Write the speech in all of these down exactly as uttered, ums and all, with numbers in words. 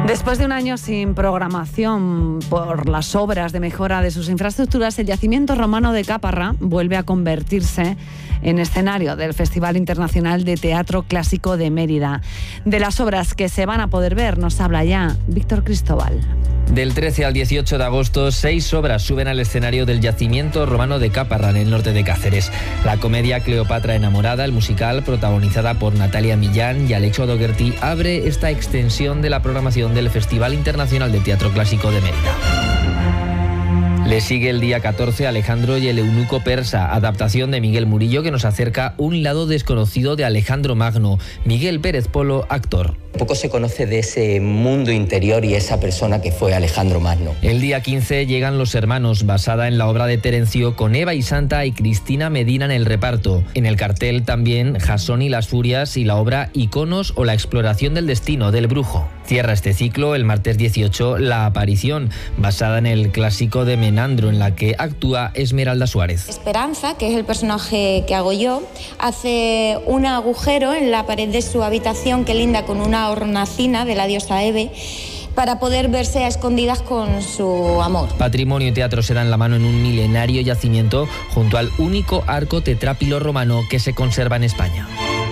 Después de un año sin programación por las obras de mejora de sus infraestructuras, el yacimiento romano de Caparra vuelve a convertirse en escenario del Festival Internacional de Teatro Clásico de Mérida. De las obras que se van a poder ver nos habla ya Víctor Cristóbal. Del trece al dieciocho de agosto, seis obras suben al escenario del yacimiento romano de Caparra, en el norte de Cáceres. La comedia Cleopatra enamorada, el musical, protagonizada por Natalia Millán y Alexio Dougherty, abre esta extensión de la programación del Festival Internacional de Teatro Clásico de Mérida. Le sigue el día catorce Alejandro y el eunuco persa, adaptación de Miguel Murillo que nos acerca un lado desconocido de Alejandro Magno. Miguel Pérez Polo, actor. Poco se conoce de ese mundo interior y esa persona que fue Alejandro Magno. El día quince llegan Los Hermanos, basada en la obra de Terencio, con Eva y Santa y Cristina Medina en el reparto. En el cartel también Jasón y las Furias y la obra Iconos o la exploración del destino del brujo. Cierra este ciclo el martes dieciocho La Aparición, basada en el clásico de Menandro, en la que actúa Esmeralda Suárez. Esperanza, que es el personaje que hago yo, hace un agujero en la pared de su habitación que linda con una hornacina de la diosa Hebe, para poder verse a escondidas con su amor. Patrimonio y teatro se dan la mano en un milenario yacimiento junto al único arco tetrápilo romano que se conserva en España.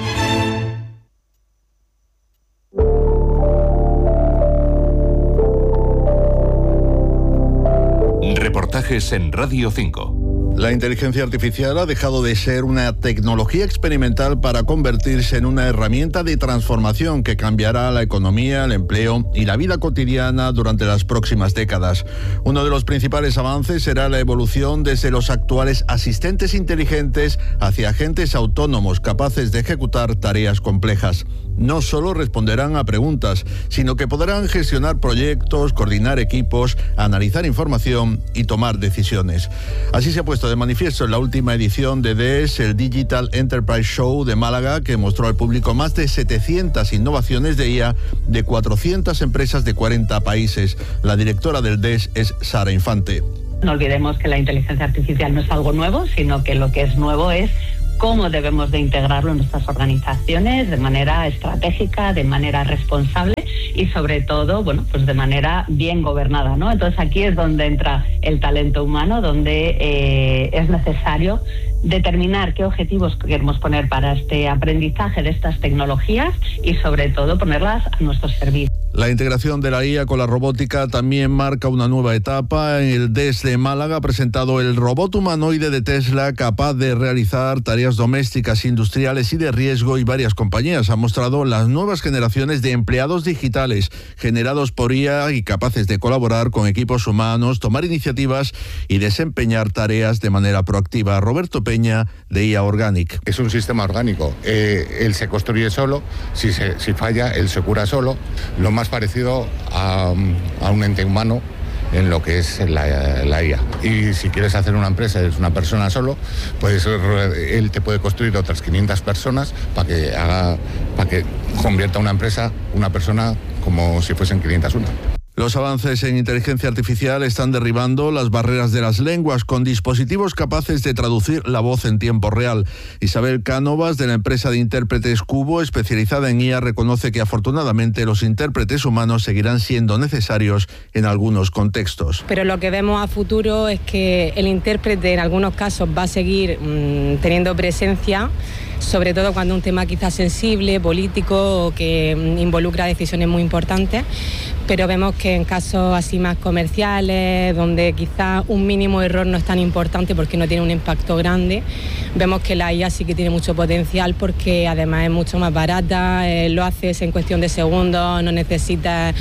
Reportajes en Radio cinco. La inteligencia artificial ha dejado de ser una tecnología experimental para convertirse en una herramienta de transformación que cambiará la economía, el empleo y la vida cotidiana durante las próximas décadas. Uno de los principales avances será la evolución desde los actuales asistentes inteligentes hacia agentes autónomos capaces de ejecutar tareas complejas. No solo responderán a preguntas, sino que podrán gestionar proyectos, coordinar equipos, analizar información y tomar decisiones. Así se ha puesto de manifiesto en la última edición de D E S, el Digital Enterprise Show de Málaga, que mostró al público más de setecientas innovaciones de I A de cuatrocientas empresas de cuarenta países. La directora del D E S es Sara Infante. No olvidemos que la inteligencia artificial no es algo nuevo, sino que lo que es nuevo es cómo debemos de integrarlo en nuestras organizaciones de manera estratégica, de manera responsable y sobre todo, bueno, pues de manera bien gobernada, ¿no? Entonces aquí es donde entra el talento humano, donde eh, es necesario determinar qué objetivos queremos poner para este aprendizaje de estas tecnologías y sobre todo ponerlas a nuestro servicio. La integración de la I A con la robótica también marca una nueva etapa. El D E S de Málaga ha presentado el robot humanoide de Tesla capaz de realizar tareas domésticas, industriales y de riesgo, y varias compañías han mostrado las nuevas generaciones de empleados digitales generados por I A y capaces de colaborar con equipos humanos, tomar iniciativas y desempeñar tareas de manera proactiva. Roberto Peña, de I A Organic. Es un sistema orgánico. Eh, él se construye solo, si, se, si falla, él se cura solo. Lo más parecido a, a un ente humano en lo que es la, la I A. Y si quieres hacer una empresa, es una persona solo, pues él te puede construir otras quinientas personas para que haga, para que convierta una empresa, una persona, como si fuesen quinientas una. Los avances en inteligencia artificial están derribando las barreras de las lenguas con dispositivos capaces de traducir la voz en tiempo real. Isabel Cánovas, de la empresa de intérpretes Cubo, especializada en I A, reconoce que afortunadamente los intérpretes humanos seguirán siendo necesarios en algunos contextos. Pero lo que vemos a futuro es que el intérprete en algunos casos va a seguir mmm, teniendo presencia, sobre todo cuando un tema quizás sensible, político o que involucra decisiones muy importantes, pero vemos que en casos así más comerciales, donde quizás un mínimo error no es tan importante porque no tiene un impacto grande, vemos que la I A sí que tiene mucho potencial porque además es mucho más barata, eh, lo haces en cuestión de segundos, no necesitas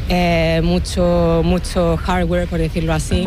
eh, mucho, mucho hardware, por decirlo así.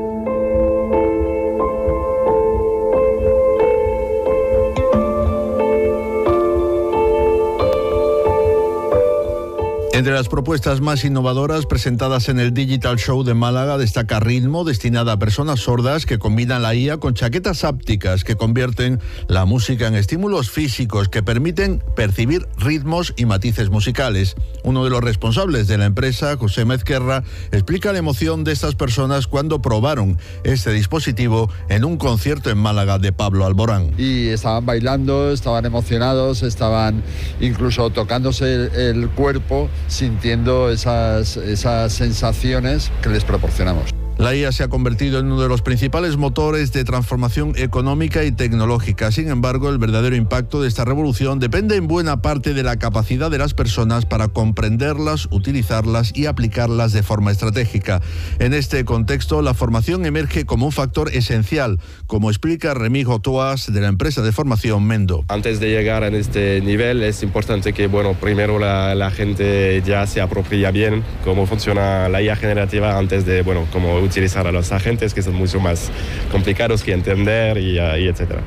Entre las propuestas más innovadoras presentadas en el Digital Show de Málaga destaca Ritmo, destinada a personas sordas que combinan la I A con chaquetas ápticas que convierten la música en estímulos físicos que permiten percibir ritmos y matices musicales. Uno de los responsables de la empresa, José Mezquerra, explica la emoción de estas personas cuando probaron este dispositivo en un concierto en Málaga de Pablo Alborán. Y estaban bailando, estaban emocionados, estaban incluso tocándose el, el cuerpo sintiendo esas, esas sensaciones que les proporcionamos. La I A se ha convertido en uno de los principales motores de transformación económica y tecnológica. Sin embargo, el verdadero impacto de esta revolución depende en buena parte de la capacidad de las personas para comprenderlas, utilizarlas y aplicarlas de forma estratégica. En este contexto, la formación emerge como un factor esencial, como explica Remy Jotoas de la empresa de formación Mendo. Antes de llegar a este nivel es importante que, bueno, primero la, la gente ya se apropie bien cómo funciona la I A generativa antes de, bueno, cómo utilizar a los agentes, que son mucho más complicados que entender y, y etcétera.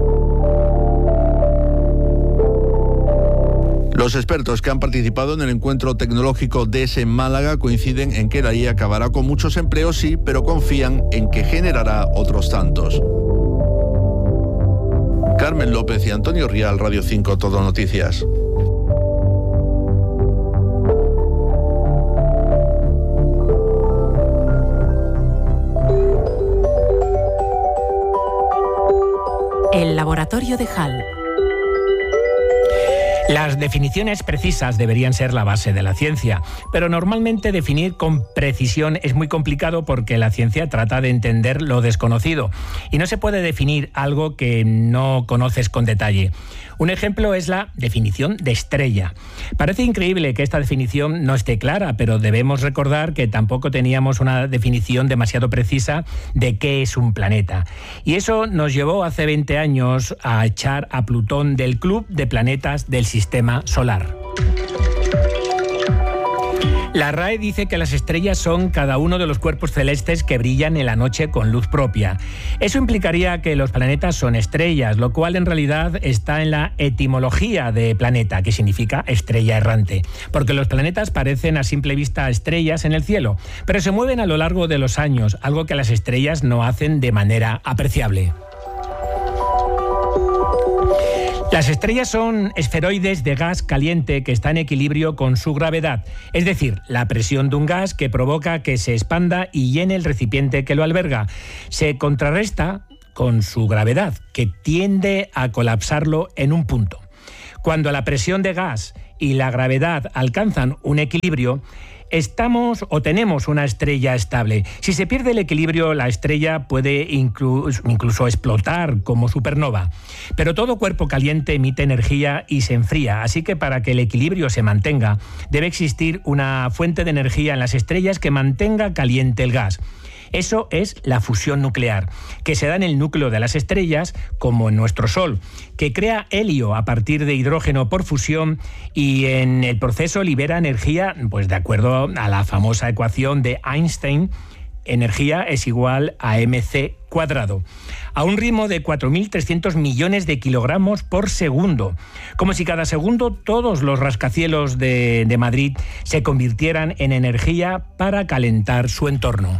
Los expertos que han participado en el encuentro tecnológico D E S en Málaga coinciden en que la I A acabará con muchos empleos, sí, pero confían en que generará otros tantos. Carmen López y Antonio Rial, Radio cinco, Todo Noticias. El laboratorio de Hall. Las definiciones precisas deberían ser la base de la ciencia, pero normalmente definir con precisión es muy complicado porque la ciencia trata de entender lo desconocido y no se puede definir algo que no conoces con detalle. Un ejemplo es la definición de estrella. Parece increíble que esta definición no esté clara, pero debemos recordar que tampoco teníamos una definición demasiado precisa de qué es un planeta. Y eso nos llevó hace veinte años a echar a Plutón del Club de Planetas del Sistema Solar. La R A E dice que las estrellas son cada uno de los cuerpos celestes que brillan en la noche con luz propia. Eso implicaría que los planetas son estrellas, lo cual en realidad está en la etimología de planeta, que significa estrella errante, porque los planetas parecen a simple vista estrellas en el cielo, pero se mueven a lo largo de los años, algo que las estrellas no hacen de manera apreciable. Las estrellas son esferoides de gas caliente que está en equilibrio con su gravedad, es decir, la presión de un gas que provoca que se expanda y llene el recipiente que lo alberga. Se contrarresta con su gravedad, que tiende a colapsarlo en un punto. Cuando la presión de gas y la gravedad alcanzan un equilibrio, estamos o tenemos una estrella estable. Si se pierde el equilibrio, la estrella puede incluso, incluso explotar como supernova. Pero todo cuerpo caliente emite energía y se enfría, así que para que el equilibrio se mantenga, debe existir una fuente de energía en las estrellas que mantenga caliente el gas. Eso es la fusión nuclear, que se da en el núcleo de las estrellas, como en nuestro Sol, que crea helio a partir de hidrógeno por fusión y en el proceso libera energía, pues de acuerdo a la famosa ecuación de Einstein, energía es igual a mc cuadrado, a un ritmo de cuatro mil trescientos millones de kilogramos por segundo, como si cada segundo todos los rascacielos de, de Madrid se convirtieran en energía para calentar su entorno.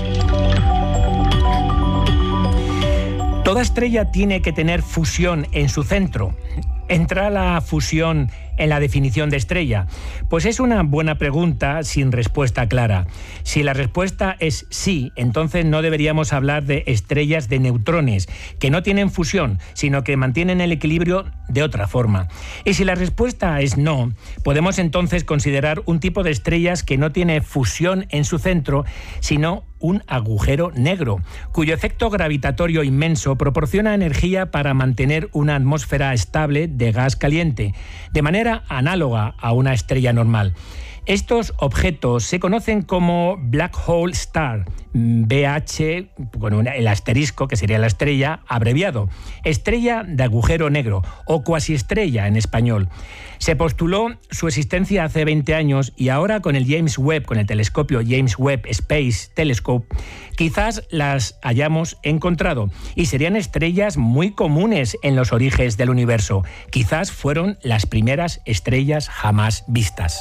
Toda estrella tiene que tener fusión en su centro. ¿Entra la fusión en la definición de estrella? Pues es una buena pregunta sin respuesta clara. Si la respuesta es sí, entonces no deberíamos hablar de estrellas de neutrones, que no tienen fusión, sino que mantienen el equilibrio de otra forma. Y si la respuesta es no, podemos entonces considerar un tipo de estrellas que no tiene fusión en su centro, sino un agujero negro, cuyo efecto gravitatorio inmenso proporciona energía para mantener una atmósfera estable de gas caliente, de manera análoga a una estrella normal. Estos objetos se conocen como Black Hole Star, B H, bueno, el asterisco, que sería la estrella, abreviado, estrella de agujero negro o cuasiestrella en español. Se postuló su existencia hace veinte años y ahora con el James Webb, con el telescopio James Webb Space Telescope, quizás las hayamos encontrado y serían estrellas muy comunes en los orígenes del universo. Quizás fueron las primeras estrellas jamás vistas.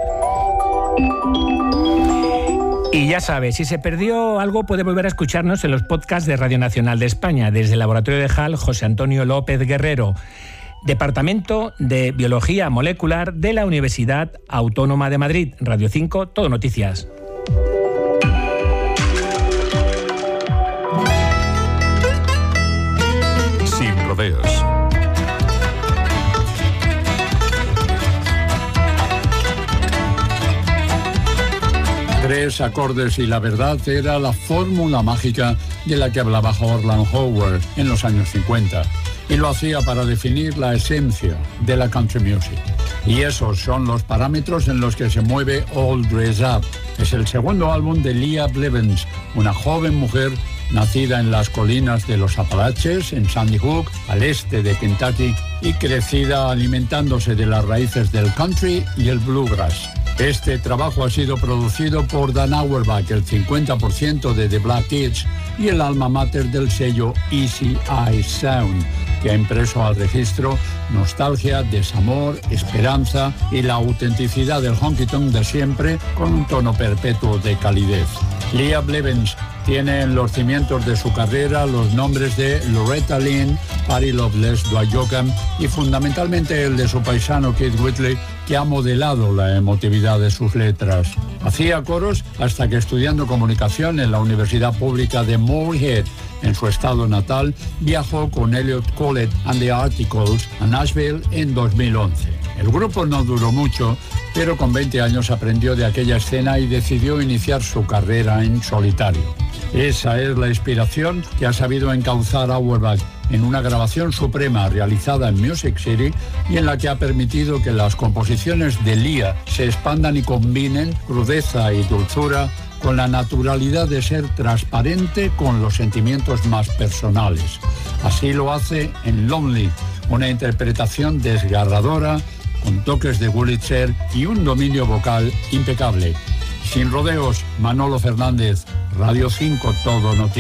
Y ya sabes, si se perdió algo puede volver a escucharnos en los podcasts de Radio Nacional de España. Desde el Laboratorio de Hall, José Antonio López Guerrero, Departamento de Biología Molecular de la Universidad Autónoma de Madrid. Radio cinco, Todo Noticias. Sin rodeos. Tres acordes y la verdad era la fórmula mágica de la que hablaba Horland Howard en los años cincuenta. Y lo hacía para definir la esencia de la country music. Y esos son los parámetros en los que se mueve All Dressed Up. Es el segundo álbum de Leah Blevins, una joven mujer nacida en las colinas de los Apalaches, en Sandy Hook, al este de Kentucky, y crecida alimentándose de las raíces del country y el bluegrass. Este trabajo ha sido producido por Dan Auerbach, el cincuenta por ciento de The Black Keys y el alma mater del sello Easy Eye Sound, que ha impreso al registro nostalgia, desamor, esperanza y la autenticidad del honky-tonk de siempre con un tono perpetuo de calidez. Leah Blevins tiene en los cimientos de su carrera los nombres de Loretta Lynn, Patty Loveless, Dwight Yoakam y fundamentalmente el de su paisano Keith Whitley, que ha modelado la emotividad de sus letras. Hacía coros hasta que, estudiando comunicación en la Universidad Pública de Moorhead, en su estado natal, viajó con Elliot Collett and the Articles a Nashville en dos mil once. El grupo no duró mucho, pero con veinte años aprendió de aquella escena y decidió iniciar su carrera en solitario. Esa es la inspiración que ha sabido encauzar Auerbach en una grabación suprema realizada en Music City y en la que ha permitido que las composiciones de Leah se expandan y combinen crudeza y dulzura con la naturalidad de ser transparente con los sentimientos más personales. Así lo hace en Lonely, una interpretación desgarradora con toques de Wurlitzer y un dominio vocal impecable. Sin rodeos, Manolo Fernández, Radio cinco Todo Noticias.